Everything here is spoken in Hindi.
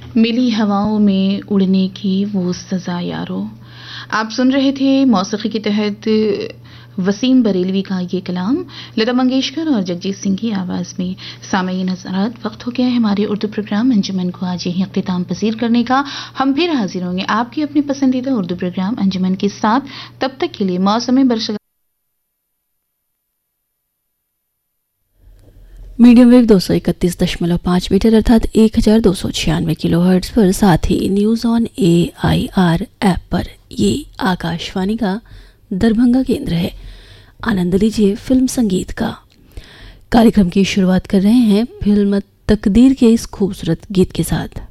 मिली हवाओं में उड़ने की वो सजा यारो। आप सुन रहे थे मौसीकी के तहत वसीम बरेलवी का ये कलाम लता मंगेशकर और जगजीत सिंह की आवाज़ में। सामईन हज़रात, वक्त हो गया है हमारे उर्दू प्रोग्राम अंजुमन को आज यहीं अख्तिताम पसीर करने का। हम फिर हाजिर होंगे आपकी अपने पसंदीदा उर्दू प्रोग्राम अंजुमन के साथ। तब तक के लिए मौसम बरसगा मीडियम वेव 231.5 मीटर अर्थात 1296 किलोहर्ट्ज़ पर, साथ ही न्यूज़ ऑन AIR ऐप पर। ये आकाशवाणी का दरभंगा केंद्र है। आनंद लीजिए फिल्म संगीत का। कार्यक्रम की शुरुआत कर रहे हैं फिल्म तकदीर के इस खूबसूरत गीत के साथ।